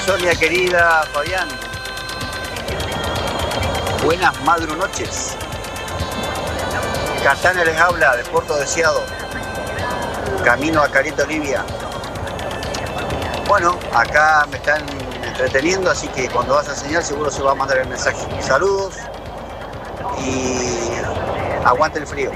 Sonia querida, Fabián. Buenas madrunoches. Catana les habla de Puerto Deseado. Camino a Caleta, Olivia. Bueno, acá me están entreteniendo, así que cuando vas a señal seguro se va a mandar el mensaje. Saludos y aguante el frío.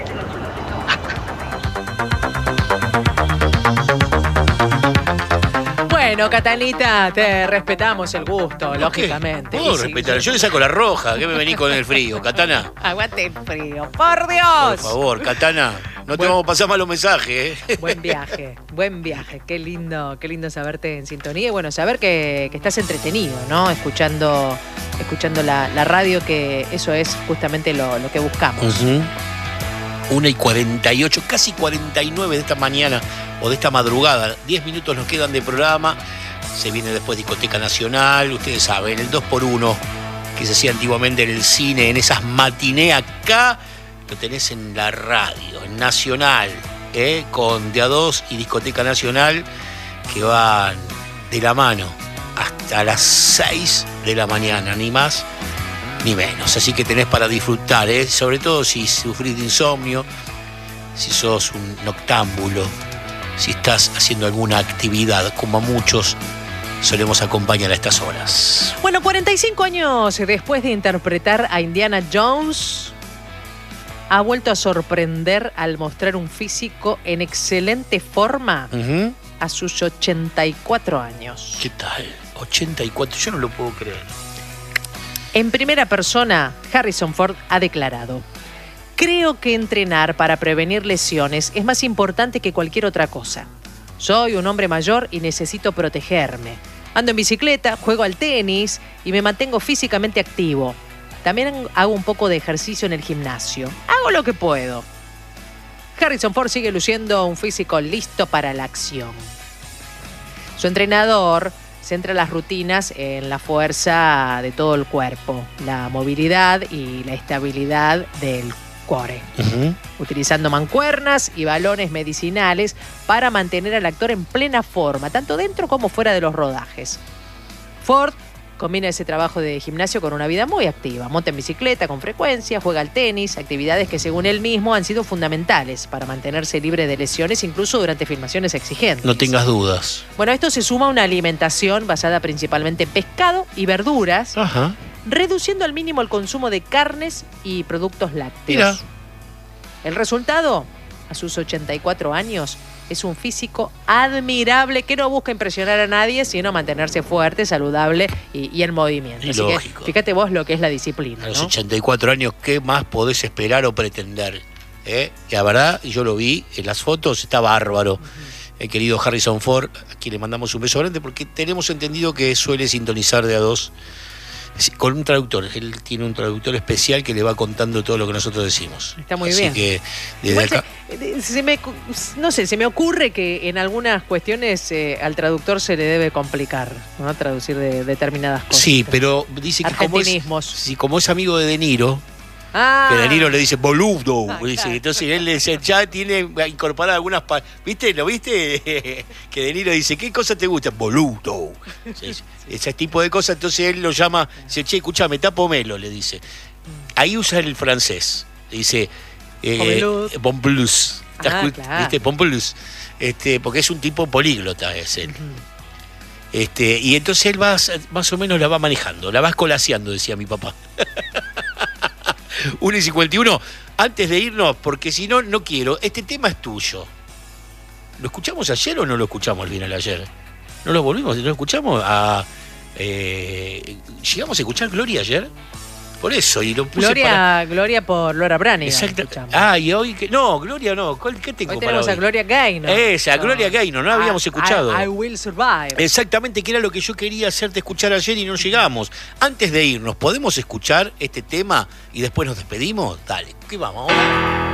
Bueno, Catanita, te respetamos el gusto, lógicamente. Puedo respetar. Yo le saco la roja. ¿Qué me venís con el frío, Katana? Aguante el frío, por Dios. Por favor, Katana. No te vamos a pasar malos mensajes, ¿eh? Buen viaje. Qué lindo saberte en sintonía y bueno, saber que estás entretenido, ¿no? Escuchando la radio, que eso es justamente lo que buscamos. 1:48, casi 49 de esta mañana o de esta madrugada. 10 minutos nos quedan de programa. Se viene después Discoteca Nacional. Ustedes saben, el 2x1 que se hacía antiguamente en el cine, en esas matiné acá. Lo tenés en la radio, en Nacional, con De A2 y Discoteca Nacional, que van de la mano hasta las 6 de la mañana, ni más ni menos. Así que tenés para disfrutar, sobre todo si sufrís de insomnio, si sos un noctámbulo, si estás haciendo alguna actividad, como a muchos solemos acompañar a estas horas. Bueno, 45 años después de interpretar a Indiana Jones, ha vuelto a sorprender al mostrar un físico en excelente forma a sus 84 años. ¿Qué tal? 84, yo no lo puedo creer. En primera persona, Harrison Ford ha declarado: creo que entrenar para prevenir lesiones es más importante que cualquier otra cosa. Soy un hombre mayor y necesito protegerme. Ando en bicicleta, juego al tenis y me mantengo físicamente activo. También hago un poco de ejercicio en el gimnasio. Hago lo que puedo. Harrison Ford sigue luciendo un físico listo para la acción. Su entrenador centra las rutinas en la fuerza de todo el cuerpo, la movilidad y la estabilidad del core, utilizando mancuernas y balones medicinales para mantener al actor en plena forma, tanto dentro como fuera de los rodajes. Ford combina ese trabajo de gimnasio con una vida muy activa. Monta en bicicleta con frecuencia, juega al tenis, actividades que según él mismo han sido fundamentales para mantenerse libre de lesiones, incluso durante filmaciones exigentes. No tengas dudas. Bueno, a esto se suma una alimentación basada principalmente en pescado y verduras, reduciendo al mínimo el consumo de carnes y productos lácteos. Mira. El resultado, a sus 84 años, es un físico admirable que no busca impresionar a nadie, sino mantenerse fuerte, saludable y en movimiento. Así lógico. Que fíjate vos lo que es la disciplina, A los ¿no? 84 años, ¿qué más podés esperar o pretender? Y la verdad, yo lo vi en las fotos, está bárbaro. El querido Harrison Ford, aquí le mandamos un beso grande porque tenemos entendido que suele sintonizar de A2 con un traductor. Él tiene un traductor especial que le va contando todo lo que nosotros decimos. Está muy Así bien. que desde acá... se me ocurre que en algunas cuestiones al traductor se le debe complicar, ¿no? Traducir determinadas cosas. Sí, pero dice que como es amigo de De Niro, que De Niro le dice boludo, dice, claro. entonces él le dice, ya tiene incorporado algunas ¿viste? ¿Lo viste? Que De Niro dice, ¿qué cosa te gusta? Boludo. Ese tipo de cosas, entonces él lo llama, dice, che, escúchame, tapomelo, le dice. Ahí usa el francés, dice Pompelus. Claro. ¿Viste? Pompelus. Porque es un tipo políglota, es él. Y entonces él va, más o menos la va manejando, la va escolaseando, decía mi papá. 1:51, antes de irnos, porque si no, no quiero. Este tema es tuyo. ¿Lo escuchamos ayer o no lo escuchamos al final ayer? ¿No lo volvimos? ¿No lo escuchamos? ¿Llegamos a escuchar Gloria ayer? Por eso, y lo puse Gloria por Laura Branigan. Exacto. Y hoy que. No, Gloria no. ¿Qué tengo hoy para tenemos hoy? a Gloria Gaynor. Esa, Gloria Gaynor, no habíamos escuchado. I Will Survive. Exactamente, que era lo que yo quería hacerte escuchar ayer y no llegamos. Antes de irnos, ¿podemos escuchar este tema y después nos despedimos? Dale, ¿qué vamos?